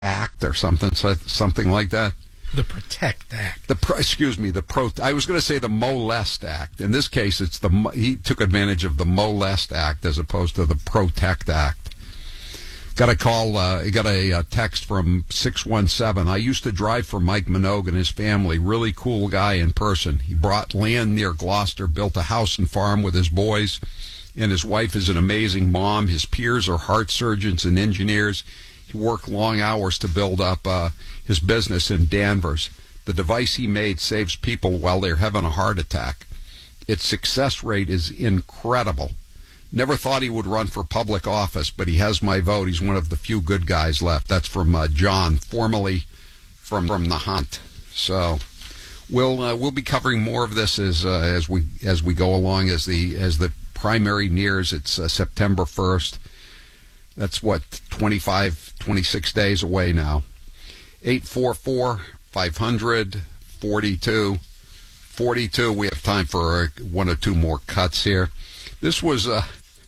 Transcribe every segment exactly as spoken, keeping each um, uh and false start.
Act or something, so- something like that. The Protect Act. The pro, excuse me, the pro. I was going to say the Molest Act. In this case, it's the mo- he took advantage of the Molest Act as opposed to the Protect Act. Got a call. Uh, got a, a text from six one seven. I used to drive for Mike Minogue and his family. Really cool guy in person. He bought land near Gloucester, built a house and farm with his boys, and his wife is an amazing mom. His peers are heart surgeons and engineers. He worked long hours to build up uh, his business in Danvers. The device he made saves people while they're having a heart attack. Its success rate is incredible. Never thought he would run for public office, but he has my vote. He's one of the few good guys left. That's from uh, John, formerly from from the Hunt. So we'll uh, we'll be covering more of this as uh, as we as we go along as the as the primary nears. It's uh, September first. That's what, twenty-five, twenty-six days away now. eight four four, five hundred, forty-two forty-two. We have time for one or two more cuts here. This was, uh,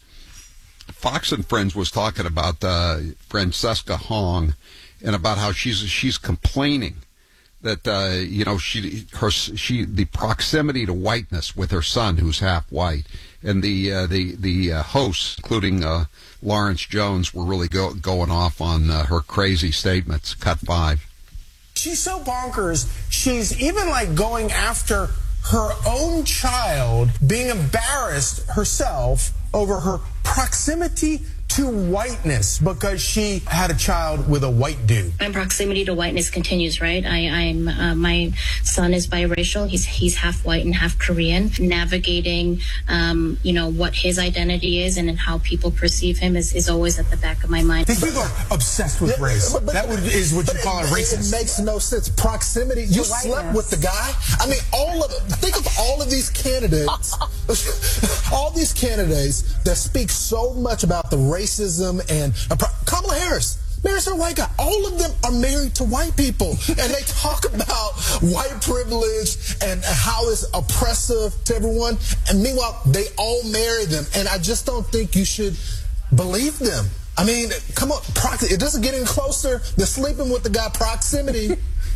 Fox and Friends was talking about uh, Francesca Hong and about how she's she's complaining that, uh, you know, she her she the proximity to whiteness with her son, who's half white, and the uh, the the uh, hosts, including uh, Lawrence Jones, were really go, going off on uh, her crazy statements. Cut five. She's so bonkers. She's even like going after her own child, being embarrassed herself over her proximity to whiteness because she had a child with a white dude. My proximity to whiteness continues, right? I, I'm uh, my son is biracial. He's he's half white and half Korean. Navigating, um, you know, what his identity is and how people perceive him is, is always at the back of my mind. These people are obsessed with Yeah, race. but- but- that would, is what you but call it, a racist. It makes no sense. Proximity. You whiteness. slept with the guy. I mean, all of think of all of these candidates, all these candidates that speak so much about the racism and uh, Kamala Harris. Marries a white guy. All of them are married to white people, and they talk about white privilege and how it's oppressive to everyone. And meanwhile, they all marry them, and I just don't think you should believe them. I mean, come on, prox- it doesn't get any closer than sleeping with the guy. Proximity.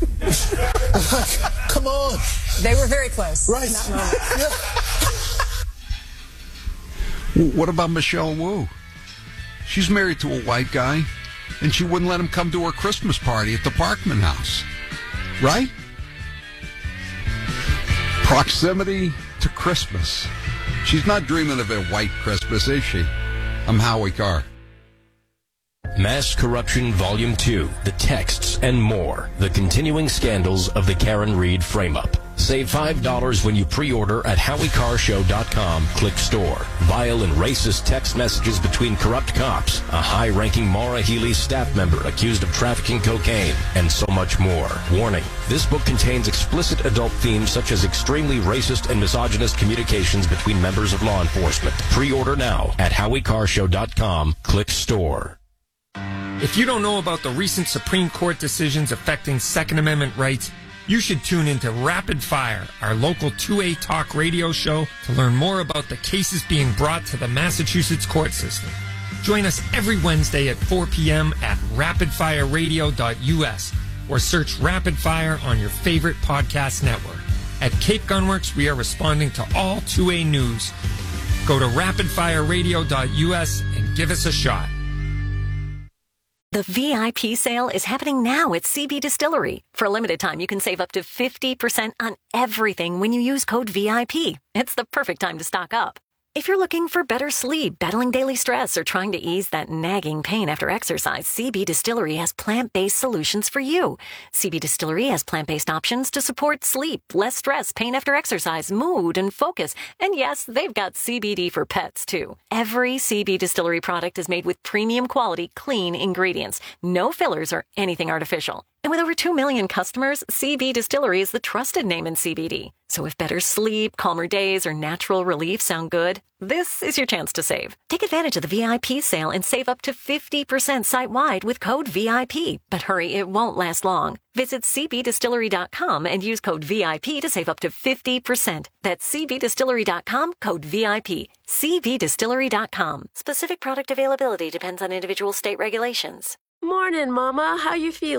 Like, come on. They were very close. Right. In that moment. Yeah. What about Michelle Wu? She's married to a white guy, and she wouldn't let him come to her Christmas party at the Parkman house. Right? Proximity to Christmas. She's not dreaming of a white Christmas, is she? I'm Howie Carr. Mass Corruption Volume two, The Texts and More, the continuing scandals of the Karen Reed frame-up. Save five dollars when you pre-order at howie carr show dot com. Click store. Vile and racist text messages between corrupt cops, a high-ranking Maura Healey staff member accused of trafficking cocaine, and so much more. Warning, this book contains explicit adult themes such as extremely racist and misogynist communications between members of law enforcement. Pre-order now at howie carr show dot com. Click store. If you don't know about the recent Supreme Court decisions affecting Second Amendment rights, you should tune into Rapid Fire, our local two A talk radio show, to learn more about the cases being brought to the Massachusetts court system. Join us every Wednesday at four p.m. at rapid fire radio dot u s or search Rapid Fire on your favorite podcast network. At Cape Gunworks, we are responding to all two A news. Go to rapid fire radio dot u s and give us a shot. The V I P sale is happening now at C B Distillery. For a limited time, you can save up to fifty percent on everything when you use code V I P. It's the perfect time to stock up. If you're looking for better sleep, battling daily stress, or trying to ease that nagging pain after exercise, C B Distillery has plant-based solutions for you. C B Distillery has plant-based options to support sleep, less stress, pain after exercise, mood, and focus. And yes, they've got C B D for pets, too. Every C B Distillery product is made with premium quality, clean ingredients. No fillers or anything artificial. And with over two million customers, C B Distillery is the trusted name in C B D. So if better sleep, calmer days, or natural relief sound good, this is your chance to save. Take advantage of the V I P sale and save up to fifty percent site-wide with code V I P. But hurry, it won't last long. Visit c b distillery dot com and use code V I P to save up to fifty percent. That's c b distillery dot com, code V I P. c b distillery dot com. Specific product availability depends on individual state regulations. Morning, Mama. How you feeling?